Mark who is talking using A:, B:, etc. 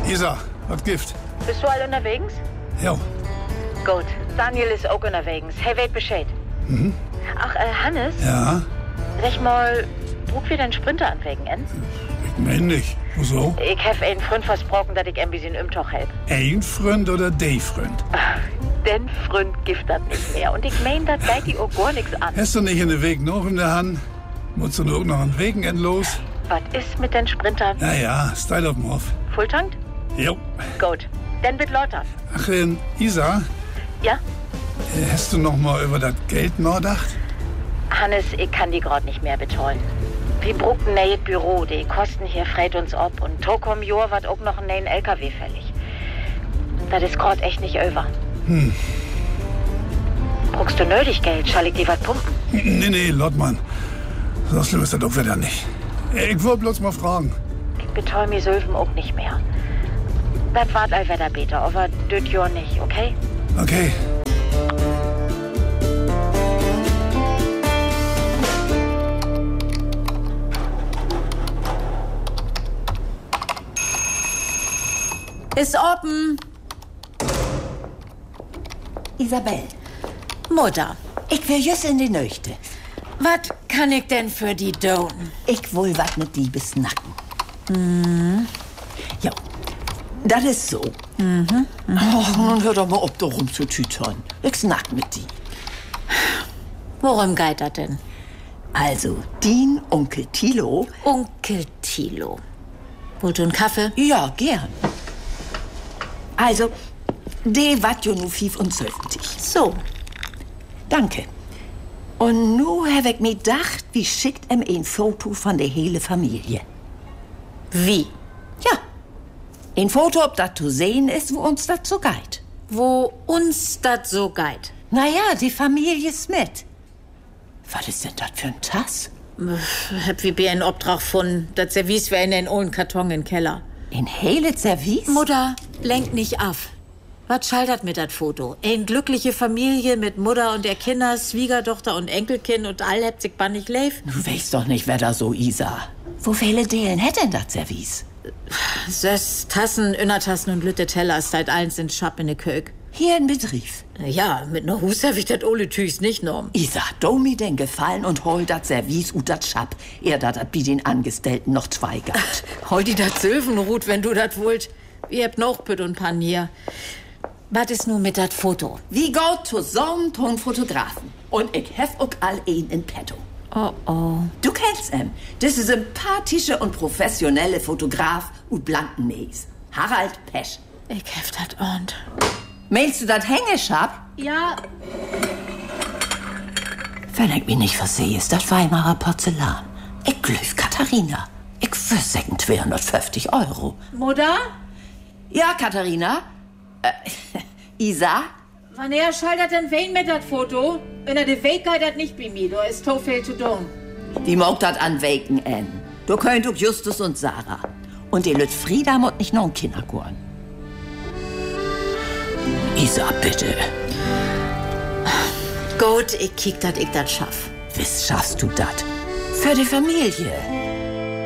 A: Isa, was Gift?
B: Bist du all unterwegs?
A: Ja.
B: Gut. Daniel ist auch unterwegs. Hey, weet Bescheid.
A: Mhm.
B: Ach, Hannes?
A: Ja?
B: Sag mal, braucht wir den Sprinter anwegen, en?
A: Ich mein nicht. Wieso?
B: Ich hab einen Freund versprochen, dass ich ein bisschen Umtoch help.
A: Ein Freund oder de Freund?
B: Den Freund gibt das nicht mehr. Und ich mein, das geht die auch gar nichts an.
A: Hast du nicht in den Weg noch in der Hand? Musst du nur noch einen Wegen los?
B: Was ist mit den Sprintern?
A: Naja, Style auf dem Hof.
B: Fulltankt?
A: Jo.
B: Gut. Dann bitte lauter.
A: Ach, Isa?
B: Ja?
A: Hast du noch mal über das Geld nachgedacht?
B: Hannes, ich kann die grad nicht mehr betreuen. Wir brauchen ein neues Büro, die Kosten hier freit uns ab. Und Tokom Jor wird auch noch einen neuen LKW fällig. Das ist grad echt nicht over. Brauchst du nötig Geld? Schall ich dir was pumpen?
A: Nee, Lottmann. So schlimm ist das doch wieder nicht. Ich wollte bloß mal fragen.
B: Ich betreue mir Sölven auch nicht mehr. Das wart allwetter beter, aber das Jahr nicht, okay?
A: Okay.
C: Ist offen.
D: Isabel,
C: Mutter,
D: ich will just in die Nächte.
C: was kann ich denn für die tun?
D: Ich will wat mit die besnacken. Ja, das ist so. Ach, nun hör doch mal ob da rumzutütern. Ich snack mit die.
C: Worum geht das denn?
D: Also, din Onkel Thilo.
C: Onkel Thilo. Wollt du einen Kaffee?
D: Ja, gern. Also, de wat jo nu 75.
C: So.
D: Danke. Und nu hab ich mir gedacht, wie schickt ein Foto von der hele Familie.
C: Wie?
D: Ja, ein Foto, ob das zu sehen ist, wo uns das so geht.
C: Wo uns das so geht?
D: Naja, die Familie Smith. Was ist denn das für ein Tass?
C: Hab wie einen Obtrag von, das Service wär in den ollen Karton im Keller.
D: Ein hele Service?
C: Mutter, lenk nicht ab. Was schaldert mit das Foto? Ein glückliche Familie mit Mutter und der Kinder, Schwiegertochter und Enkelkind und all hebt sich bannig leif.
D: Du weißt doch nicht, wer da so Isa. Wo viele Delen hätt denn das Service?
C: 6 Tassen, Innertassen und Lütte Teller, seit eins in Schap in de Kök.
D: Hier in Betrieb.
C: Ja, mit ner Hus hab ich dat ole Tüß nicht norm.
D: Isa, do mi denn gefallen und hol dat Service ut dat Schap. Er dat bi den Angestellten noch 2 gatt.
C: Hol die dat Sylvenrut, wenn du dat wollt. Ihr habt noch Pütt und Panier. Was ist nun mit dat Foto?
D: Wie geht zusammen ton Fotografen. Und ich hef auch all een in petto.
C: Oh.
D: Du kennst ihn. Das ist ein sympathische und professionelle Fotograf und Blankenmäß. Harald Pesch.
C: Ich hef dat und.
D: Meinst du das Hängeschab?
C: Ja.
D: Wenn ich mich nicht versehe, ist das Weimarer Porzellan. Ich glüf Katharina. Ich versäcken 250 €.
C: Mutter?
D: Ja, Katharina? Isa?
C: Wann schaltet denn wen mit dat Foto? Wenn er de Weg geht, dat nicht bei mir. Da ist to viel zu dumm.
D: Die mag dat anwägen, en. Du könnt auch Justus und Sarah. Und die Lüt Frieda mut nicht noch ein Kindergorn. Isa, bitte.
C: Gut, ich kick, dat ich dat schaff.
D: Wiss schaffst du dat? Für die Familie.